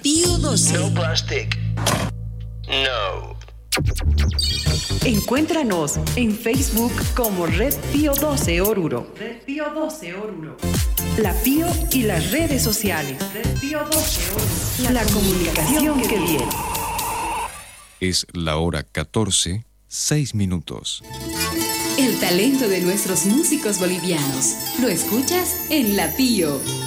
Pío 12. No plastic. No. Encuéntranos en Facebook como Red Pío 12 Oruro. Red Pío 12 Oruro. La Pío y las redes sociales. Red Pío 12 Oruro. La comunicación que viene. Es la hora 14, 6 minutos. El talento de nuestros músicos bolivianos. Lo escuchas en La Pío.